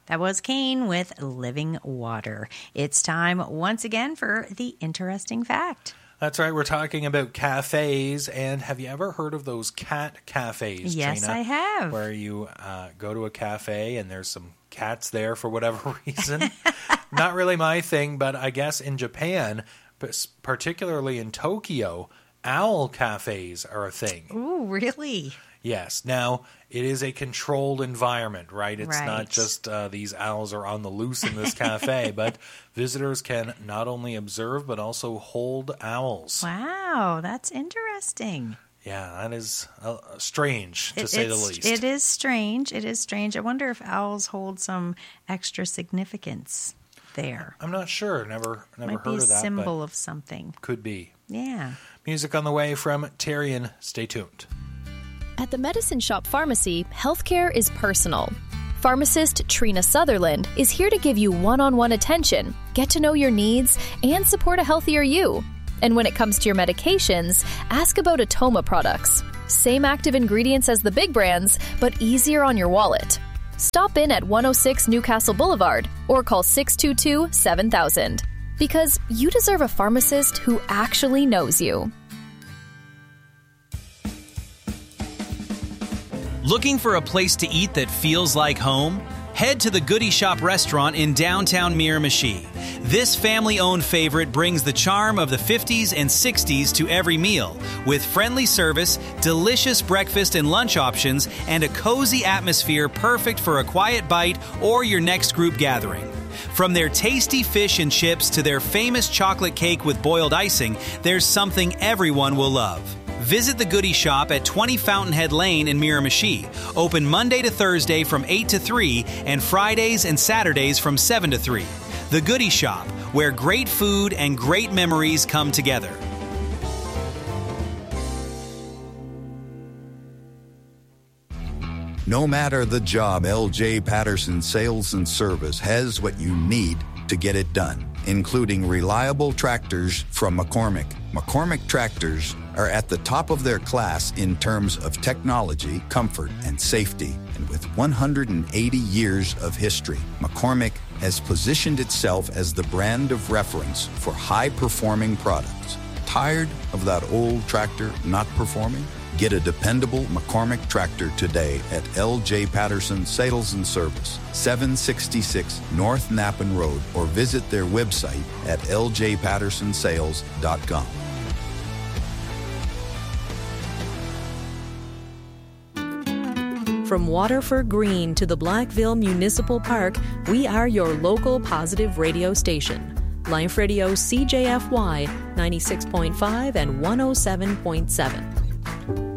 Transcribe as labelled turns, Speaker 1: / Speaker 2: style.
Speaker 1: That was Kane with Living Water. It's time once again for the interesting fact.
Speaker 2: That's right. We're talking about cafes. And have you ever heard of those cat cafes,
Speaker 1: Yes,
Speaker 2: Trina?
Speaker 1: I have.
Speaker 2: Where you go to a cafe and there's some cats there for whatever reason. Not really my thing, but I guess in Japan, particularly in Tokyo, owl cafes are a thing.
Speaker 1: Ooh, really?
Speaker 2: Yes. Now, it is a controlled environment, right? It's
Speaker 1: Right.
Speaker 2: not just these owls are on the loose in this cafe, but visitors can not only observe, but also hold owls.
Speaker 1: Wow, that's interesting.
Speaker 2: Yeah, that is strange, to say the least.
Speaker 1: It is strange. It is strange. I wonder if owls hold some extra significance there.
Speaker 2: I'm not sure. Never
Speaker 1: Might
Speaker 2: heard
Speaker 1: be a
Speaker 2: of that,
Speaker 1: symbol
Speaker 2: but
Speaker 1: of something.
Speaker 2: could be.
Speaker 1: Yeah.
Speaker 2: Music on the way from Tyrion. Stay tuned.
Speaker 3: At the Medicine Shop Pharmacy, healthcare is personal. Pharmacist Trina Sutherland is here to give you one-on-one attention, get to know your needs, and support a healthier you. And when it comes to your medications, ask about Atoma products. Same active ingredients as the big brands, but easier on your wallet. Stop in at 106 Newcastle Boulevard or call 622-7000. Because you deserve a pharmacist who actually knows you.
Speaker 4: Looking for a place to eat that feels like home? Head to the Goody Shop restaurant in downtown Miramichi. This family-owned favorite brings the charm of the 50s and 60s to every meal, with friendly service, delicious breakfast and lunch options, and a cozy atmosphere perfect for a quiet bite or your next group gathering. From their tasty fish and chips to their famous chocolate cake with boiled icing, there's something everyone will love. Visit the Goody Shop at 20 Fountainhead Lane in Miramichi. Open Monday to Thursday from 8 to 3 and Fridays and Saturdays from 7 to 3. The Goody Shop, where great food and great memories come together.
Speaker 5: No matter the job, LJ Patterson Sales and Service has what you need to get it done, including reliable tractors from McCormick. McCormick tractors are at the top of their class in terms of technology, comfort, and safety. And with 180 years of history, McCormick has positioned itself as the brand of reference for high-performing products. Tired of that old tractor not performing? Get a dependable McCormick tractor today at LJ Patterson Sales and Service, 766 North Nappen Road, or visit their website at ljpattersonsales.com.
Speaker 6: From Waterford Green to the Blackville Municipal Park, we are your local positive radio station. Life Radio CJFY 96.5 and 107.7.